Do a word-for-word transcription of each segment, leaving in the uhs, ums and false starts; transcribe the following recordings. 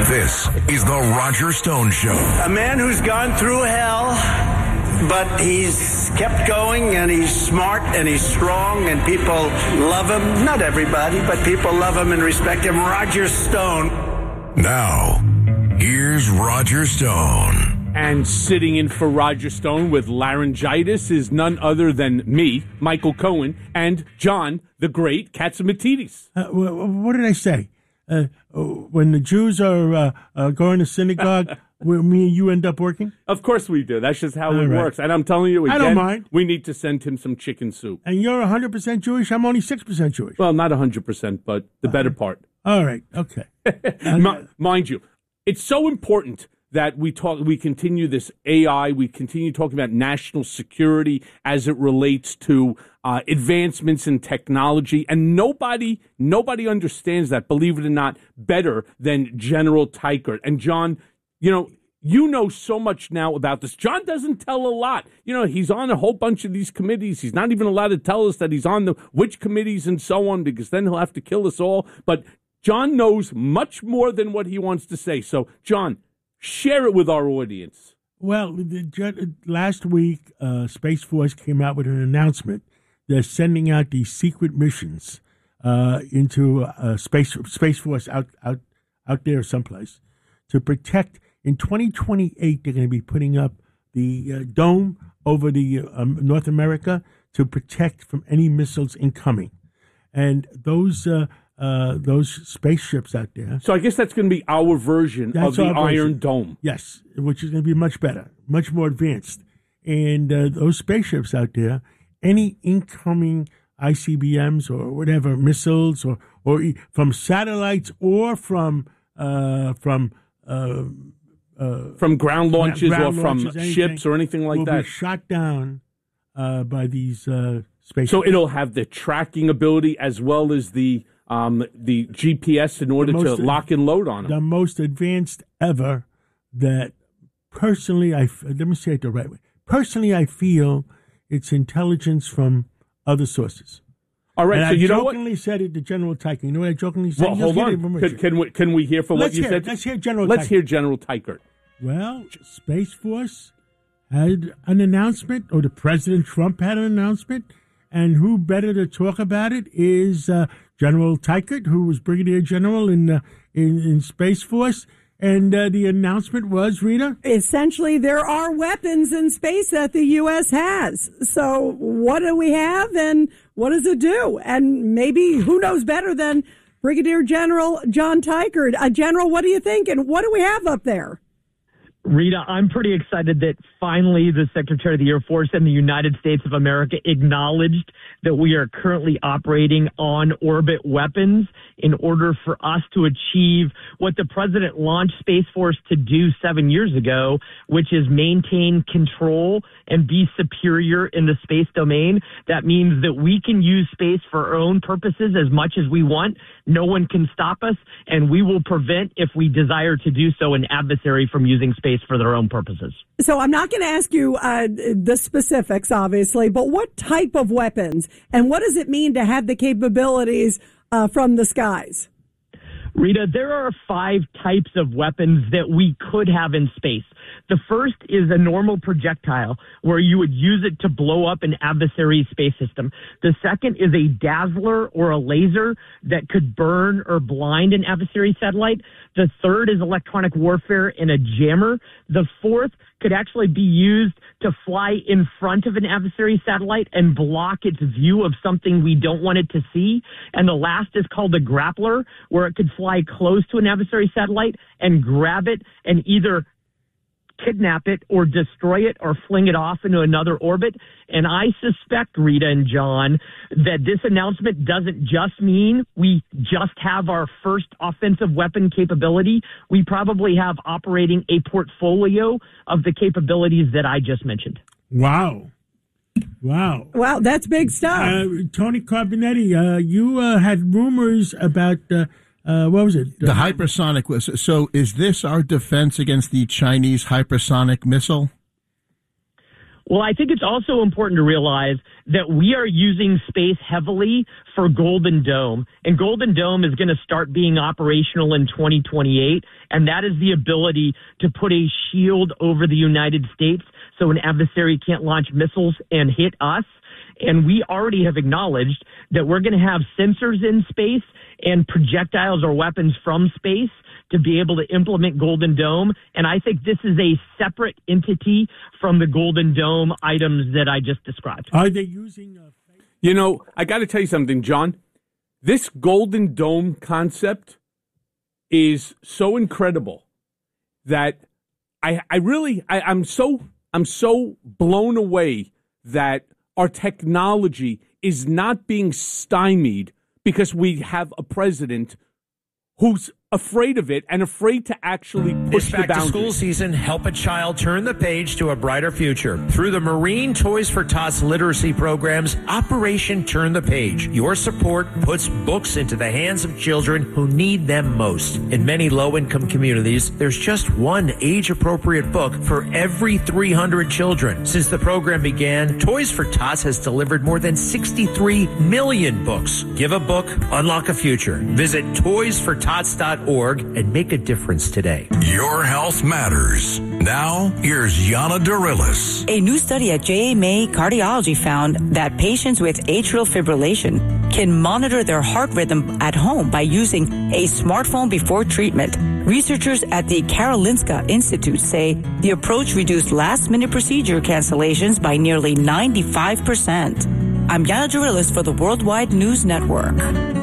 This is the Roger Stone Show. A man who's gone through hell, but he's kept going, and he's smart, and he's strong, and people love him. Not everybody, but people love him and respect him. Roger Stone. Now, here's Roger Stone. And sitting in for Roger Stone with laryngitis is none other than me, Michael Cohen, and John, the great Katzimatidis. Uh, what did I say? Uh, when the Jews are uh, uh, going to synagogue, where me and you end up working? Of course we do. That's just how All it right. works. And I'm telling you again, I don't mind. We need to send him some chicken soup. And you're one hundred percent Jewish? I'm only six percent Jewish. Well, not one hundred percent, but the better part. All right, okay. M- mind you, it's so important that we talk, we continue this A I, we continue talking about national security as it relates to uh, advancements in technology, and nobody, nobody understands that, believe it or not, better than General Teichert. And John, you know, you know so much now about this. John doesn't tell a lot. You know, he's on a whole bunch of these committees. He's not even allowed to tell us that he's on the which committees and so on, because then he'll have to kill us all. But John knows much more than what he wants to say. So, John, share it with our audience. Well, the, last week, uh, Space Force came out with an announcement. They're sending out these secret missions uh, into uh, Space Space Force out, out, out there someplace to protect. In twenty twenty-eight, they're going to be putting up the uh, dome over the um, North America to protect from any missiles incoming. And those uh, uh, those spaceships out there. So I guess that's going to be our version That's of the our version. Iron Dome. Yes, which is going to be much better, much more advanced. And uh, those spaceships out there, any incoming I C B Ms or whatever, missiles or, or e- from satellites or from uh, from uh, uh, from ground launches ground or from launches, anything, ships or anything like will that. Be shot down uh, by these uh, spaceships. So it'll have the tracking ability as well as the um, the G P S in order to most, lock and load on them. The most advanced ever. That personally, I let me say it the right way. Personally, I feel it's intelligence from other sources. All right, and so I you know what? jokingly said it to General Teichert. You know what I jokingly said? Well, hold on. Can, can we can we hear for let's what you hear, said? Let's hear General. Let's Teichert. hear General Teichert. Well, Space Force had an announcement, or the President Trump had an announcement, and who better to talk about it is uh, General Teichert, who was Brigadier General in uh, in, in Space Force. And uh, the announcement was, Rita? Essentially, there are weapons in space that the U S has. So what do we have and what does it do? And maybe who knows better than Brigadier General John Teichert? Uh, General, what do you think? And what do we have up there? Rita, I'm pretty excited that finally the Secretary of the Air Force and the United States of America acknowledged that we are currently operating on orbit weapons in order for us to achieve what the President launched Space Force to do seven years ago, which is maintain control and be superior in the space domain. That means that we can use space for our own purposes as much as we want. No one can stop us, and we will prevent, if we desire to do so, an adversary from using space for their own purposes. So I'm not going to ask you uh, the specifics, obviously, but what type of weapons and what does it mean to have the capabilities uh, from the skies? Rita, there are five types of weapons that we could have in space. The first is a normal projectile where you would use it to blow up an adversary space system. The second is a dazzler or a laser that could burn or blind an adversary satellite. The third is electronic warfare in a jammer. The fourth could actually be used to fly in front of an adversary satellite and block its view of something we don't want it to see. And the last is called a grappler, where it could fly close to an adversary satellite and grab it and either kidnap it or destroy it or fling it off into another orbit. And I suspect, Rita and John, that this announcement doesn't just mean we just have our first offensive weapon capability. We probably have operating a portfolio of the capabilities that I just mentioned. Wow. Wow. Wow, that's big stuff. Uh, Tony Carbonetti, uh, you uh, had rumors about... Uh, Uh, what was it? The hypersonic. So is this our defense against the Chinese hypersonic missile? Well, I think it's also important to realize that we are using space heavily for Golden Dome, and Golden Dome is going to start being operational in twenty twenty-eight, and that is the ability to put a shield over the United States so an adversary can't launch missiles and hit us. And we already have acknowledged that we're going to have sensors in space and projectiles or weapons from space to be able to implement Golden Dome. And I think this is a separate entity from the Golden Dome items that I just described. Are they using... Uh, you know, I got to tell you something, John. This Golden Dome concept is so incredible that I, I really, I, I'm so, I'm so blown away that our technology is not being stymied because we have a president who's afraid of it and afraid to actually push This the back to boundaries. school season, help a child turn the page to a brighter future. Through the Marine Toys for Tots literacy programs, Operation Turn the Page. Your support puts books into the hands of children who need them most. In many low-income communities, there's just one age-appropriate book for every three hundred children. Since the program began, Toys for Tots has delivered more than sixty-three million books. Give a book, unlock a future. Visit toys for tots dot org and make a difference today. Your health matters. Now, here's Yana Darilis. A new study at J A May Cardiology found that patients with atrial fibrillation can monitor their heart rhythm at home by using a smartphone before treatment. Researchers at the Karolinska Institute say the approach reduced last-minute procedure cancellations by nearly ninety-five percent. I'm Yana Darilis for the Worldwide News Network.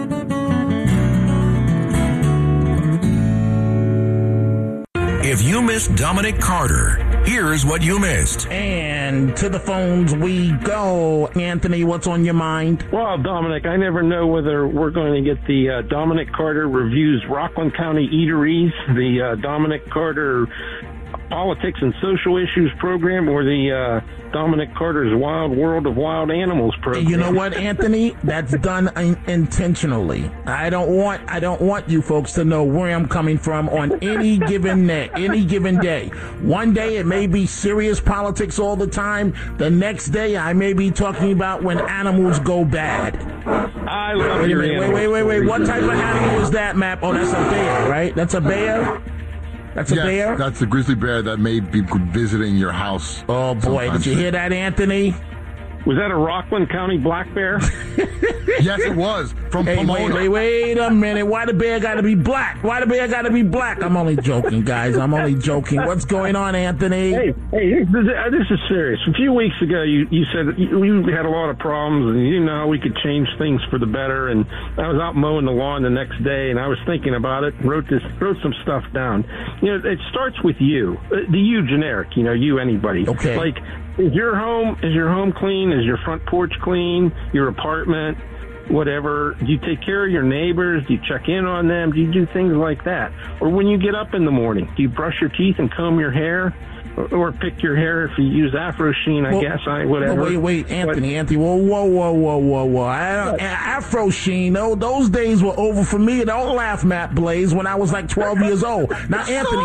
If you missed Dominic Carter, here's what you missed. And to the phones we go. Anthony, what's on your mind? Well, Dominic, I never know whether we're going to get the uh, Dominic Carter Reviews Rockland County Eateries, the uh, Dominic Carter Politics and Social Issues program, or the uh, Dominic Carter's Wild World of Wild Animals program. You know what, Anthony? That's done in- intentionally. I don't want I don't want you folks to know where I'm coming from on any given day. Any given day. One day it may be serious politics all the time. The next day I may be talking about when animals go bad. I love wait, your wait, wait, wait, wait, wait. What type of animal is that, Map? Oh, that's a bear, right? That's a bear? That's a yes, bear? That's a grizzly bear that may be visiting your house. Oh, boy. Did you hear that, Anthony? Was that a Rockland County black bear? Yes, it was. From hey, Pomona. Wait, wait, wait a minute. Why the bear got to be black? Why the bear got to be black? I'm only joking, guys. I'm only joking. What's going on, Anthony? Hey, hey, this, this is serious. A few weeks ago, you, you said you, you had a lot of problems, and you know how we could change things for the better. And I was out mowing the lawn the next day, and I was thinking about it, and wrote this, wrote some stuff down. You know, it starts with you, the you generic. You know, you anybody. Okay. Like, is your home is your home clean? Is your front porch clean? Your apartment? Whatever. Do you take care of your neighbors? Do you check in on them? Do you do things like that? Or when you get up in the morning, do you brush your teeth and comb your hair? Or, or pick your hair if you use Afro Sheen, I well, guess. I whatever. Well, wait, wait, Anthony, but, Anthony. Whoa, whoa, whoa, whoa, whoa, whoa. I don't, Afro Sheen, no, those days were over for me. Don't laugh, Matt Blaze, when I was like twelve years old. Now, Anthony.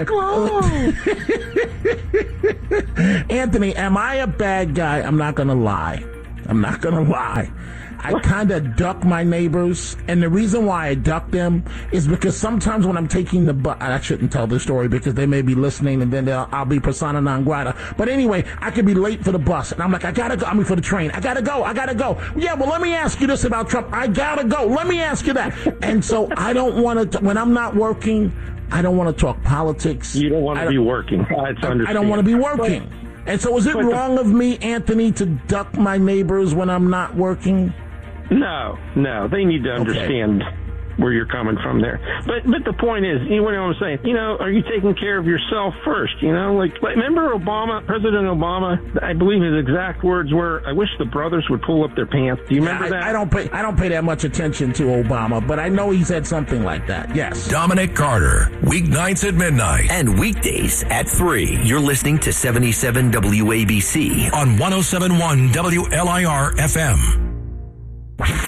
And, Anthony, am I a bad guy? I'm not going to lie. I'm not going to lie. I kind of duck my neighbors, and the reason why I duck them is because sometimes when I'm taking the bus, I shouldn't tell this story because they may be listening, and then I'll be persona non grata. But anyway, I could be late for the bus, and I'm like, I gotta go. I mean, for the train, I gotta go. I gotta go. Yeah, well, let me ask you this about Trump. I gotta go. Let me ask you that. And so I don't want to. When I'm not working, I don't want to talk politics. You don't want to be working. It's I, I don't want to be working. But, and so, is it wrong the, of me, Anthony, to duck my neighbors when I'm not working? No, no. They need to understand okay. where you're coming from there. But but the point is, you know what I'm saying? You know, are you taking care of yourself first? You know, like, like remember Obama, President Obama? I believe his exact words were, "I wish the brothers would pull up their pants." Do you remember yeah, I, that? I don't pay. I don't pay that much attention to Obama, but I know he said something like that. Yes. Dominic Carter, weeknights at midnight and weekdays at three. You're listening to seventy-seven W A B C on one oh seven point one W L I R F M.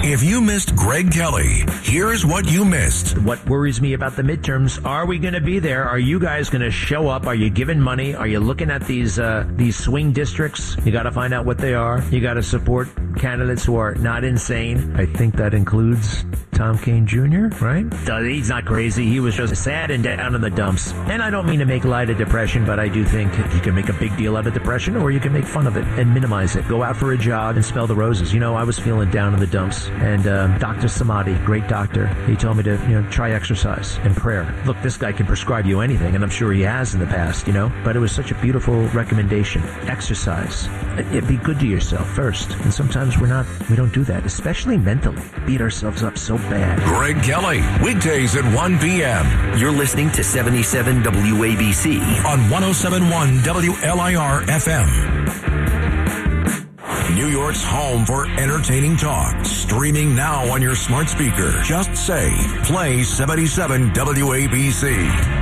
If you missed Greg Kelly, here's what you missed. What worries me about the midterms, are we going to be there? Are you guys going to show up? Are you giving money? Are you looking at these uh, these swing districts? You got to find out what they are. You got to support candidates who are not insane. I think that includes Tom Kean Junior, right? He's not crazy. He was just sad and down in the dumps. And I don't mean to make light of depression, but I do think you can make a big deal out of depression, or you can make fun of it and minimize it. Go out for a jog and smell the roses. You know, I was feeling down in the dumps. And um, Doctor Samadi, great doctor, he told me to, you know, try exercise and prayer. Look, this guy can prescribe you anything, and I'm sure he has in the past, you know. But it was such a beautiful recommendation. Exercise. It, be good to yourself first. And sometimes we're not, we don't do that, especially mentally. Beat ourselves up so bad. Greg Kelly, weekdays at one p.m. You're listening to seventy-seven W A B C on one oh seven point one W L I R F M. New York's home for entertaining talk. Streaming now on your smart speaker. Just say, play seventy-seven W A B C.